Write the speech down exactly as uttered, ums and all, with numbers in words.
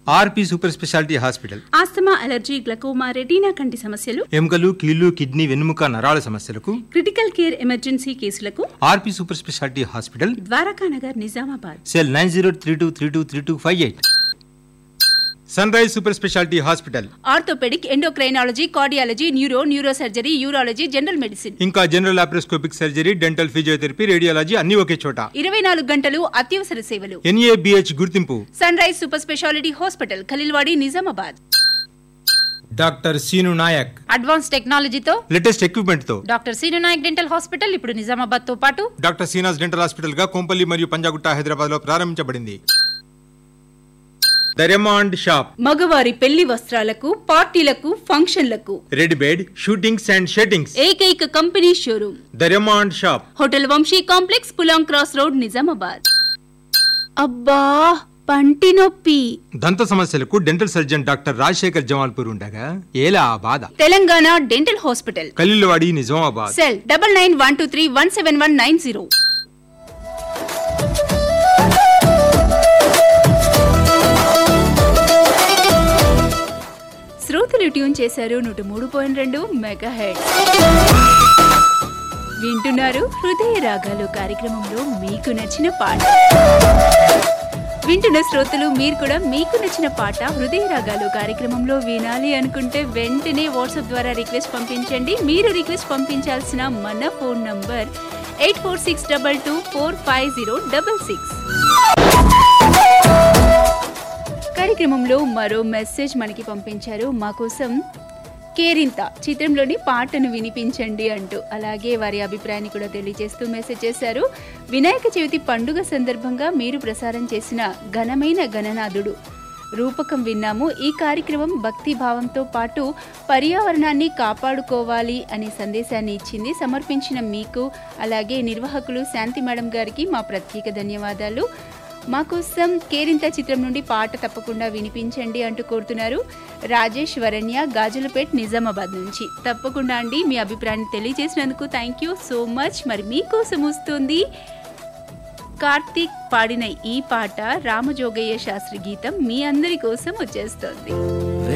ఆర్పి super speciality hospital. Asthma, allergy, glaucoma, retina కంటి సమస్యలు, ఎముకలు, కీళ్లు, కిడ్నీ, వెన్నుముక, నరాల సమస్యలకు, క్రిటికల్ కేర్ ఎమర్జెన్సీ కేసులకు ఆర్పి super speciality hospital, Dwarakanagar, Nizamabad. Cell nine zero three two three two three two five eight. Sun rise super speciality hospital. Orthopaedic, endocrinology, cardiology, neuro, neuro surgery, urology, general medicine, ఇంకా general laparoscopic surgery, dental, physiotherapy, radiology అన్ని ఒకే చోట. ఇరవై నాలుగు గంటలు అత్యవసర సేవలు. NABH గుర్తింపు. Sun rise super speciality hospital, Khaleelwadi, Nizamabad. Doctor scene Naik advance టెక్నాలజీతో లేటెస్ట్ ఎక్విప్మెంట్ తో doctor scene Naik dental hospital ఇప్పుడు నిజామాబాద్ తో పాటు డాక్టర్ సీనాస్ డెంటల్ హాస్పిటల్ గా కొంపల్లి మరియు పంజాగుట్ట, హైదరాబాద్ లో ప్రారంభించబడింది. దర్యమాండ్ షాప్. మగవారి పెళ్లి వస్త్రాలకు, పార్టీలకు, ఫంక్షన్లకు రెడ్ బెడ్, షూటింగ్స్ అండ్ షెట్టింగ్స్ ఏకైక company showroom దర్యమాండ్ shop. Hotel Vamsi complex, Pulang cross road, Nizamabad. అబ్బా పంటి నొప్పి. దంత సమస్యలకు dental surgeon doctor Rajasekhar Jamalpur ఉండగా ఏలా ఆ బాధ. Telangana dental hospital, Khaleelwadi, Nizamabad. Cell double nine one two three one seven one nine zero. శ్రోతలు ట్యూన్ చేశారు నూట మూడు పాయింట్ రెండు మెగా హెర్ట్జ్. వింటున్నారు హృదయ రాగాలు కార్యక్రమంలో మీకు నచ్చిన పాట. వింటున్న శ్రోతలు మీరు కూడా మీకు నచ్చిన పాట హృదయ రాగాలు కార్యక్రమంలో వినాలి అనుకుంటే వెంటనే వాట్సాప్ ద్వారా రిక్వెస్ట్ పంపించండి. మీరు రిక్వెస్ట్ పంపించాల్సిన మన phone number eight four six double two four five zero double six. కార్యక్రమంలో మరో మెసేజ్ మనకి పంపించారు. మా కోసం కేరింత చిత్రంలోని పాటను వినిపించండి అంటూ, అలాగే వారి అభిప్రాయాన్ని కూడా తెలియజేస్తూ మెసేజ్ చేశారు. వినాయక చవితి పండుగ సందర్భంగా మీరు ప్రసారం చేసిన ఘనమైన గణనాథుడు రూపకం విన్నాము. ఈ కార్యక్రమం భక్తి భావంతో పాటు పర్యావరణాన్ని కాపాడుకోవాలి అనే సందేశాన్ని ఇచ్చింది. సమర్పించిన మీకు అలాగే నిర్వాహకులు శాంతి మేడం గారికి మా ప్రత్యేక ధన్యవాదాలు. మా కోసం కేరింత చిత్రం నుండి పాట తప్పకుండా వినిపించండి అంటూ కోరుతున్నారు రాజేష్ వరణ్య, గాజులపేట్, నిజామాబాద్ నుంచి. తప్పకుండా అండి, మీ అభిప్రాయాన్ని తెలియజేసినందుకు థ్యాంక్ యూ సో మచ్. మరి మీకోసం వస్తుంది కార్తీక్ పాడిన ఈ పాట, రామజోగయ్య శాస్త్రి గీతం మీ అందరి కోసం వచ్చేస్తుంది.